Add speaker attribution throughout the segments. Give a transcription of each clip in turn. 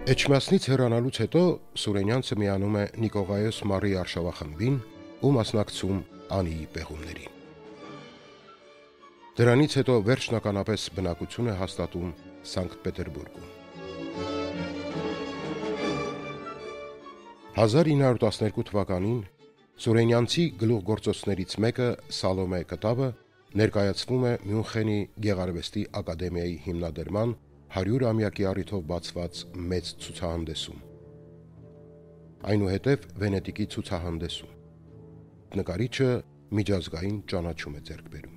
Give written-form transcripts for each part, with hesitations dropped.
Speaker 1: Էջմիածնից հեռանալուց հետո Սուրենյանցը միանում է Նիկողայոս Մարի արշավախմբին ու մասնակցում Անիի պեղումներին։ Դրանից հետո վերջնականապես բնակություն է հաստատում Սանկտ Պետերբուրգում։ 1912 թվականին Սուրենյանցի գլուխգործոցներից մեկը Սալոմե Կտավը ներկայացվում է Մյունխենի Գեղարվեստի ակադեմիայի հիմնադրման 100-ամյակի առիթով բացված մեծ ցուցահանդեսում։ Այնուհետև Վենետիկի ցուցահանդեսում։ Նկարիչը միջազգային ճանաչում է ձեռք բերում։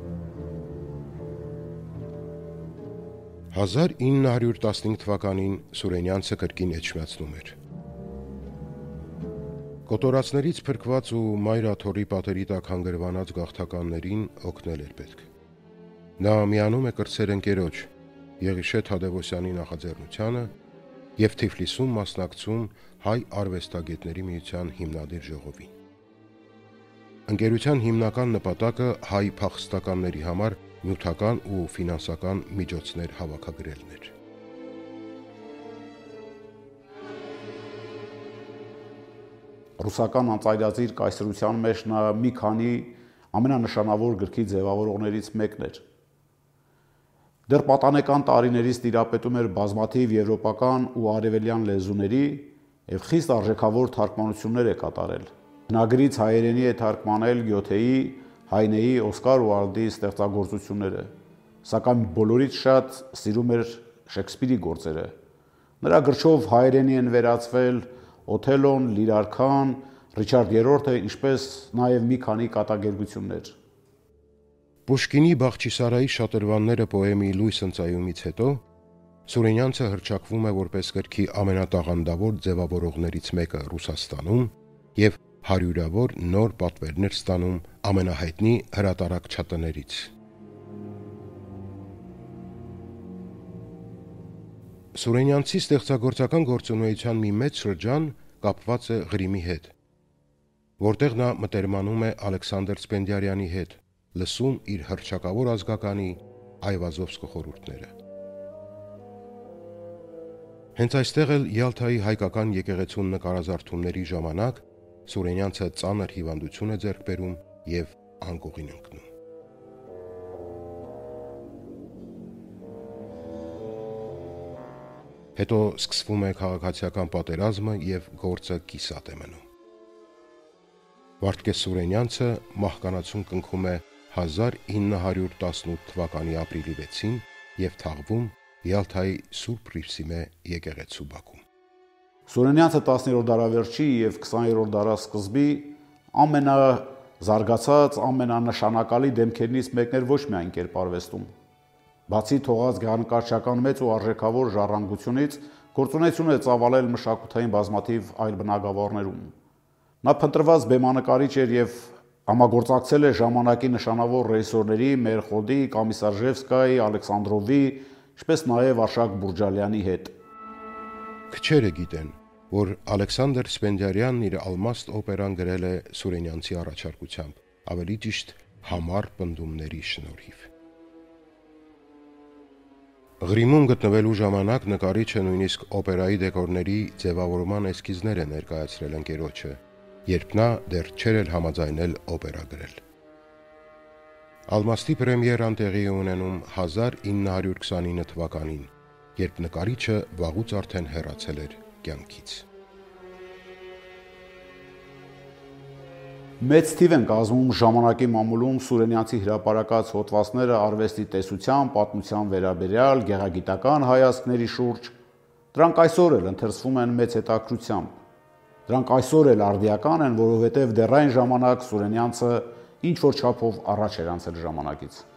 Speaker 1: 1915 թվականին Սուրենյանցը կրկին էջմիածնում էր։ Կոտորածներից փրկված ու մայրաթորի պատերի տակ հանգրվանած գաղթականներին օգնել էր պետք։ Նա միանում է կրտսեր ընկերոջ Եղիշե Թադևոսյանի նախաձեռնությանը և Թիֆլիսում մասնակցում Հայ արվեստագետների միության հիմնադիր ժողովին։ Ընկերության հիմնական նպատակը հայ փախստականների համար նյութական ու ֆինանսական միջոցներ հավաքագրելն էր։
Speaker 2: Ռուսական անծայրածիր կայսրության մեջ նա մի քանի ամենանշանավոր գրքի ձևավորողներից մեկն էր։ Դեռ պատանեկան տարիներից տիրապետում էր բազմաթիվ եվրոպական ու արևելյան լեզուների և խիստ արժեքավոր թարգմանություններ է կատարել։ Հնագրից հայերենի է թարգմանել Գյոթեի, Հայնեի, Օսկար Ուալդի ստեղծագործությունները, սակայն բոլորից շատ սիրում էր Շեքսպիրի գործերը։ Նրա գրչով հայերենի են վերածվել Օթելոն, Լիրարքան, Ռիչարդ III-ը, ինչպես նաև մի քանի կատակերգություններ։
Speaker 1: Պուշկինի Բախչիսարայի շատրվանները պոեմի լույս ընծայումից հետո Սուրենյանցը հռչակվում է որպես գրքի ամենատաղանդավոր ձևավորողներից մեկը Ռուսաստանում և հարյուրավոր նոր պատվերներ ստանում ամենահայտնի հրատարակչատներից։ Սուրենյանցի ստեղծագործական գործունեության մի մեծ շրջան կապված է Ղրիմի հետ, որտեղ նա մտերմանում է Ալեքսանդր Սպենդիարյանի հետ, լսում իր հռչակավոր ազգականի Այվազովսկի խորհուրդները։ Հենց այստեղ էլ Յալթայի հայկական եկեղեցուն նկարազարդումների ժամանակ Սուրենյանցը ծանր հիվանդություն է ձեռք բերում և անկողին ընկնում։ Հետո սկսվում է քաղաքացիական պատերազմը և գործը կիսատ է մնում։ Վարդգես Սուրենյանցը մահկանացուն կնքում է 1918 թվականի ապրիլի 6-ին և թաղվում Յալթայի Սուրբ Հռիփսիմե եկեղեցու բակում։
Speaker 2: Սուրենյանցը 10-րդ դարավերջի և 20-րդ դարասկզբի ամենազարգացած, ամենանշանակալի դեմքերից մեկն էր ոչ միայն կերպարվեստում։ Բացի թողած գեղանկարչական մեծ ու արժեքավոր ժառանգությունից, գործունեություն է ծավալել մշակութային բազմաթիվ այլ բնագավառներում։ Նա փնտրված բեմանկարիչ էր և համագործակցել է ժամանակի նշանավոր ռեժիսորների Մերխոդի, Կոմիսարժևսկայի, Ալեքսանդրովի, ինչպես նաև Արշակ Բուրջալյանի հետ։
Speaker 1: Քչերը գիտեն, որ Ալեքսանդր Սպենդիարյանն իր Ալմաստ օպերան գրել է Սուրենյանցի առաջարկությամբ, ավելի ճիշտ համառ պնդումների շնորհիվ։ Ղրիմում գտնվելու ժամանակ նկարիչը նույնիսկ օպերայի դեկորների ձևավորման էսքիզներ է ներկայացրել ընկերոջը, երբ նա դեռ չէր էլ համաձայնել օպերա գրել։ Ալմաստի պրեմիերան տեղի է ունենում 1929 թվականին, երբ նկարիչը վաղուց արդեն հեռացել էր կյանքից։
Speaker 2: Մեծ թիվ են կազմում ժամանակի մամուլում Սուրենյանցի հրապարակած հոդվածները արվեստի տեսության, պատմության վերաբերյալ, գեղագիտական հայացքների շուրջ։ Դրանք այսօր էլ ընթերցվում են մեծ հետաքրքրությամբ։ Դրանք այսօր էլ արդիական են, որովհետև դեռ այն ժամանակ Սուրենյանցը ինչ-որ չափով առաջ էր անցել ժամանակից։